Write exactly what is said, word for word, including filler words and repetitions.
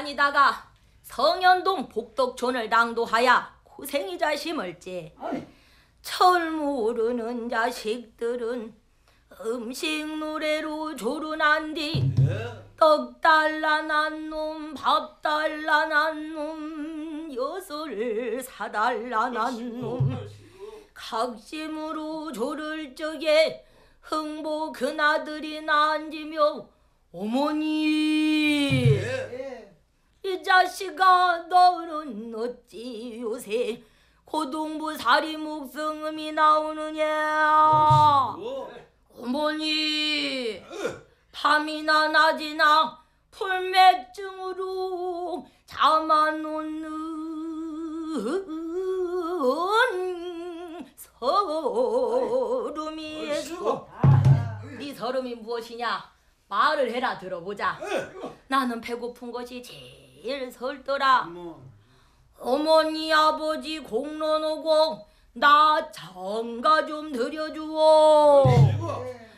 다니다가 성현동 복덕촌을 당도하여 고생이 자심을지 철 모르는 자식들은 음식 노래로 조른한 뒤 떡 달라난 놈, 밥 달라난 놈, 엿을 사달라난 놈 각심으로 조를 적에 흥보 그나들이 나앉으며 어머니 이 자식아 너는 어찌 요새 고동부 사리 목성음이 나오느냐 어머니 밤이나 낮이나 풀맥증으로 잠안 오는 서름이 네 서름이 무엇이냐 말을 해라 들어보자. 나는 배고픈 것이 제일 설더라. 어머니 아버지 공론 오고 나 장가 좀 드려주오.